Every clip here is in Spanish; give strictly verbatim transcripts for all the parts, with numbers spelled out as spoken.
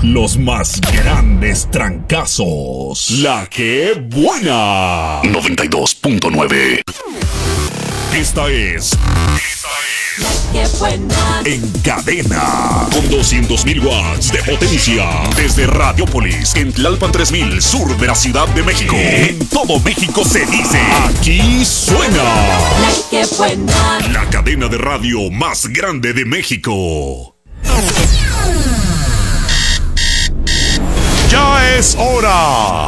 Los más grandes trancazos. La que buena. noventa y dos punto nueve. Esta es... Esta es... La que buena. En cadena. Con doscientos mil watts de potencia. Desde Radiopolis, en Tlalpan tres mil, sur de la Ciudad de México. En todo México se dice... Aquí suena... La que buena. La cadena de radio más grande de México. Ya es hora.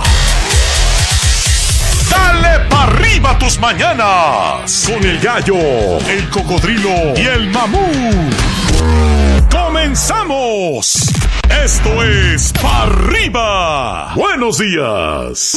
Dale pa' arriba tus mañanas. Con el gallo, el cocodrilo y el mamut. ¡Comenzamos! Esto es Pa' Arriba. Buenos días.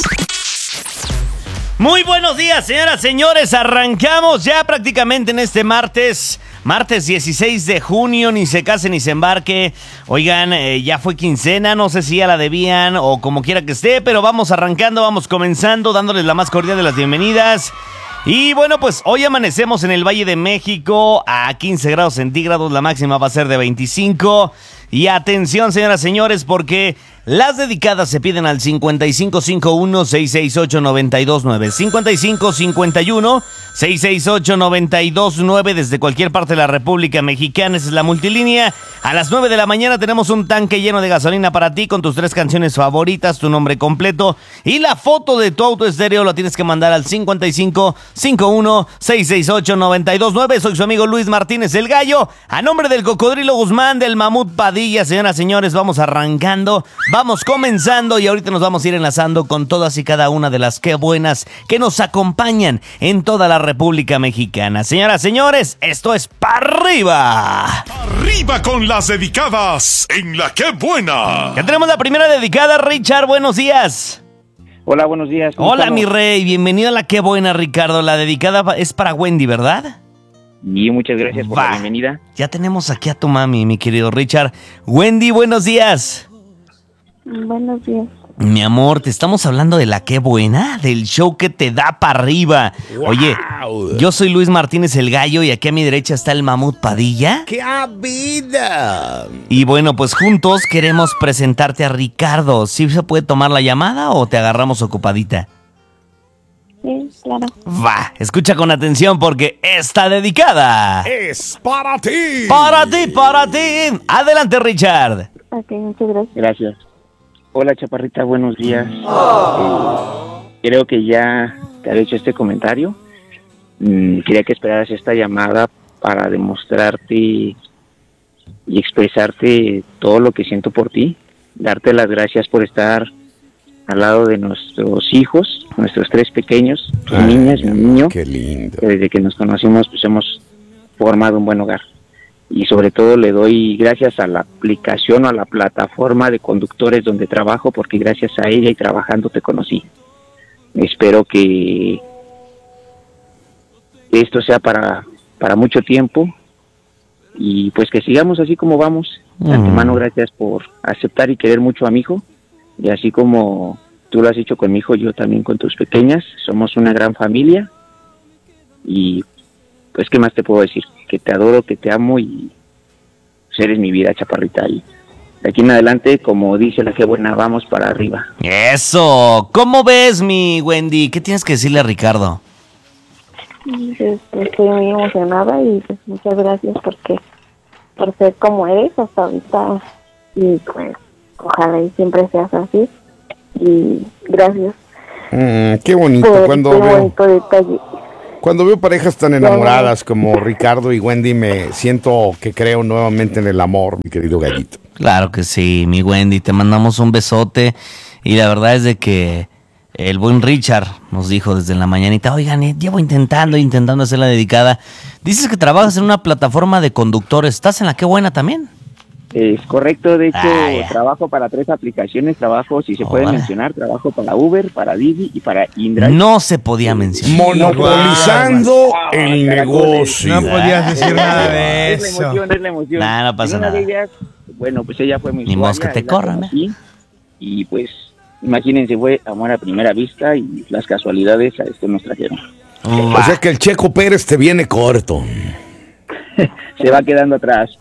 Muy buenos días, señoras, señores. Arrancamos ya prácticamente en este martes. Martes dieciséis de junio, ni se case ni se embarque. Oigan, eh, ya fue quincena, no sé si ya la debían o como quiera que esté, pero vamos arrancando, vamos comenzando, dándoles la más cordial de las bienvenidas. Y bueno, pues hoy amanecemos en el Valle de México a quince grados centígrados, la máxima va a ser de veinticinco. Y atención, señoras, señores, porque las dedicadas se piden al cincuenta y cinco cincuenta y uno, seiscientos sesenta y ocho, noventa y dos nueve. cincuenta y cinco cincuenta y uno, seiscientos sesenta y ocho, noventa y dos nueve desde cualquier parte de la República Mexicana. Esa es la multilínea. A las nueve de la mañana tenemos un tanque lleno de gasolina para ti con tus tres canciones favoritas, tu nombre completo y la foto de tu auto estéreo. Lo tienes que mandar al cincuenta y cinco cincuenta y uno, seiscientos sesenta y ocho, noventa y dos nueve. Soy su amigo Luis Martínez el Gallo. A nombre del Cocodrilo Guzmán, del Mamut Padilla, señoras, señores, vamos arrancando. Vamos comenzando y ahorita nos vamos a ir enlazando con todas y cada una de las que buenas que nos acompañan en toda la República Mexicana. Señoras, señores, esto es Pa' Arriba. Arriba con las dedicadas en La que buena. Ya tenemos la primera dedicada, Richard, buenos días. Hola, buenos días. Hola, estamos? mi rey, bienvenido a La que buena, Ricardo. La dedicada es para Wendy, ¿verdad? Y muchas gracias por Va. la bienvenida. Ya tenemos aquí a tu mami, mi querido Richard. Wendy, buenos días. Buenos días. Mi amor, te estamos hablando de La que buena, del show que te da para arriba. Wow. Oye, yo soy Luis Martínez el Gallo y aquí a mi derecha está el Mamut Padilla. ¡Qué vida! Y bueno, pues juntos queremos presentarte a Ricardo. ¿Sí se puede tomar la llamada o te agarramos ocupadita? Sí, claro. Va, escucha con atención porque está dedicada. ¡Es para ti! Para ti, para ti. Adelante, Richard. Ok, muchas gracias. Gracias. Hola, Chaparrita, buenos días. Eh, creo que ya te había hecho este comentario. Mm, quería que esperaras esta llamada para demostrarte y expresarte todo lo que siento por ti. Darte las gracias por estar al lado de nuestros hijos, nuestros tres pequeños, tus niñas, mi niño. ¡Qué lindo! Desde que nos conocimos, pues hemos formado un buen hogar. Y sobre todo le doy gracias a la aplicación o a la plataforma de conductores donde trabajo, porque gracias a ella y trabajando te conocí. Espero que esto sea para, para mucho tiempo y pues que sigamos así como vamos. De antemano, gracias por aceptar y querer mucho a mi hijo. Y así como tú lo has hecho con mi hijo, yo también con tus pequeñas. Somos una gran familia y pues, ¿qué más te puedo decir? Que te adoro, que te amo y pues, eres mi vida, Chaparrita. Y de aquí en adelante, como dice La que buena, vamos para arriba. Eso. ¿Cómo ves, mi Wendy? ¿Qué tienes que decirle a Ricardo? Este, estoy muy emocionada y pues, muchas gracias porque por ser como eres hasta ahorita y pues ojalá y siempre seas así y gracias Mm, ¡Qué bonito! por Cuando este veo, bonito detalle. cuando veo parejas tan enamoradas como Ricardo y Wendy, me siento que creo nuevamente en el amor, mi querido Gallito. Claro que sí, mi Wendy. Te mandamos un besote. Y la verdad es de que el buen Richard nos dijo desde la mañanita, oigan, eh, llevo intentando, intentando hacer la dedicada. Dices que trabajas en una plataforma de conductores. ¿Estás en La que buena también? Es correcto, de hecho, Ah, ya. trabajo para tres aplicaciones, trabajo, si se puede Órale. mencionar, trabajo para Uber, para Didi y para InDrive. No se podía mencionar. Monopolizando Ah, el caracoles. negocio. No podías decir nada de Es la eso. emoción, es la emoción. Nah, no pasa En una nada. de ellas, bueno, pues ella fue mi Ni modo usuaria, que te ahí la corran, ¿eh? conocí, y pues, imagínense, fue amor a primera vista y las casualidades a esto nos trajeron. O sea que el Checo Pérez te viene corto. Se va quedando atrás.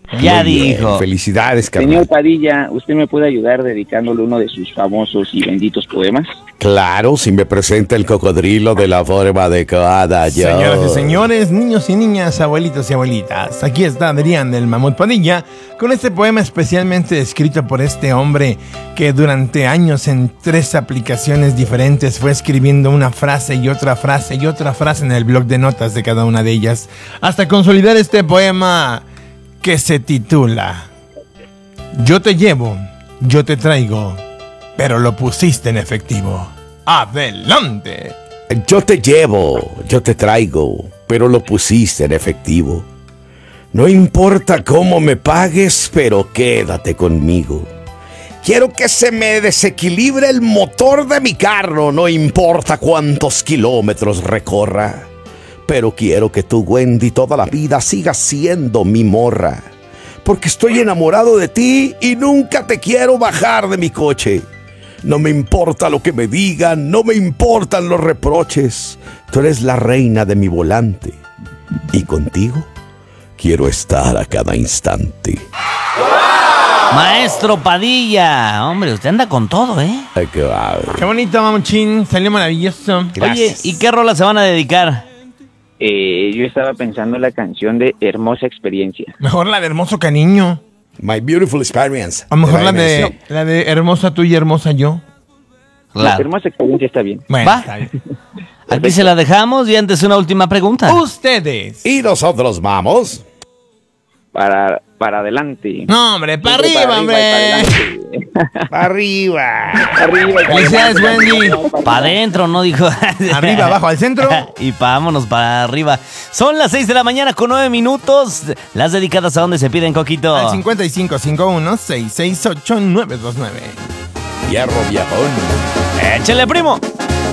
Ya Muy bien, dijo. Felicidades, carnal. Señor Padilla, ¿usted me puede ayudar dedicándole uno de sus famosos y benditos poemas? Claro, si me presenta el cocodrilo de la forma adecuada, yo. Señoras y señores, niños y niñas, abuelitos y abuelitas, aquí está Adrián del Mamut Padilla con este poema especialmente escrito por este hombre que durante años en tres aplicaciones diferentes fue escribiendo una frase y otra frase y otra frase en el blog de notas de cada una de ellas hasta consolidar este poema que se titula Yo te llevo, yo te traigo, pero lo pusiste en efectivo. ¡Adelante! Yo te llevo, yo te traigo, pero lo pusiste en efectivo. No importa cómo me pagues, pero quédate conmigo. Quiero que se me desequilibre el motor de mi carro, no importa cuántos kilómetros recorra. Pero quiero que tú, Wendy, toda la vida sigas siendo mi morra. Porque estoy enamorado de ti y nunca te quiero bajar de mi coche. No me importa lo que me digan, no me importan los reproches. Tú eres la reina de mi volante. Y contigo quiero estar a cada instante. Maestro Padilla, hombre, usted anda con todo, ¿eh? Ay, qué va. Qué bonito, mamuchín, salió maravilloso. Oye, ¿y qué rola se van a dedicar? Eh, yo estaba pensando en la canción de Hermosa Experiencia. Mejor la de Hermoso Cariño. My beautiful experience. A lo mejor la de, la de Hermosa tú y Hermosa yo. La Claro. Hermosa Experiencia está bien. Bueno, Va. está bien. Aquí se la dejamos y antes una última pregunta. Ustedes. Y nosotros vamos. Para, para adelante. No, hombre, para Siempre arriba, hombre. y para adelante. Arriba. Arriba y para Felicidades, adelante. Wendy. No, para Para adentro, ¿no? Dijo. Arriba, abajo, al centro. Y vámonos para arriba. Son las seis de la mañana con nueve minutos. Las dedicadas a dónde se piden, Coquito. Al cincuenta y cinco cincuenta y uno, seiscientos sesenta y ocho, nueve dos nueve. Hierro viejón. Échale, primo.